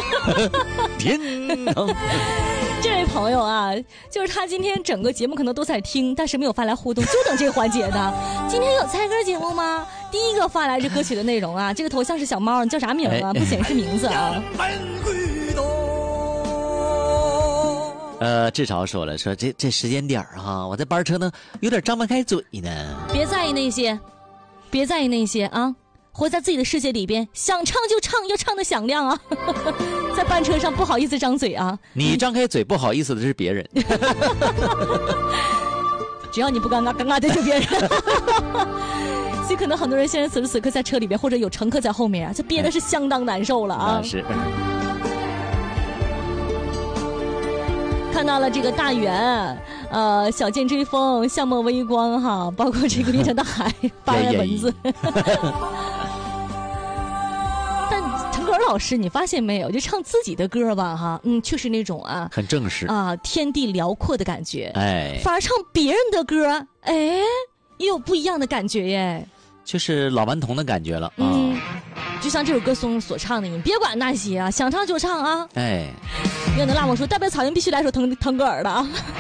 天堂。 这位朋友啊，就是他今天整个节目可能都在听，但是没有发来互动，就等这个环节的。今天有猜歌节目吗？第一个发来这歌曲的内容啊，这个头像是小猫，你叫啥名啊？不显示名字啊。 至少说了，说这时间点哈，我在班车呢，有点张不开嘴呢。 别在意那些，别在意那些啊，活在自己的世界里边，想唱就唱，要唱得响亮啊。在班车上不好意思张嘴啊。 你张开嘴不好意思的是别人。 只要你不尴尬，尴尬的是别人。所以可能很多人现在此时此刻在车里边，或者有乘客在后面啊，这憋的是相当难受了啊。 是。 看到了这个大圆，小剑追风，巷陌微光哈，包括这个凌晨的海发来文字。但腾格尔老师，你发现没有，就唱自己的歌吧哈，确实那种啊， 很正式啊，天地辽阔的感觉。 哎， 反而唱别人的歌，哎，也有不一样的感觉耶。 就是老顽童的感觉了啊。 就像这首歌所唱的，你别管那些啊，想唱就唱啊。 哎， 岳德拉我说，代表草原必须来首腾格尔的啊。